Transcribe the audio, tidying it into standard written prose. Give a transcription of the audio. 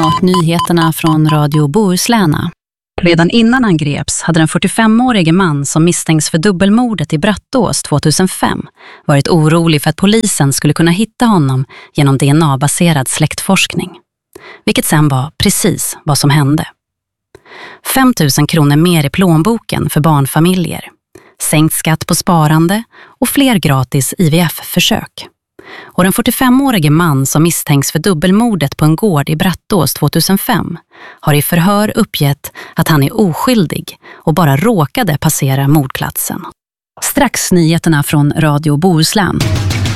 snart nyheterna från Radio Bohuslän. Redan innan han greps hade den 45-årige man som misstänks för dubbelmordet i Brattås 2005 varit orolig för att polisen skulle kunna hitta honom genom DNA-baserad släktforskning. Vilket sen var precis vad som hände. 5 000 kronor mer i plånboken för barnfamiljer, sänkt skatt på sparande och fler gratis IVF-försök. Och den 45-årige man som misstänks för dubbelmordet på en gård i Brattås 2005 har i förhör uppgett att han är oskyldig och bara råkade passera mordplatsen. Strax nyheterna från Radio Bohuslän.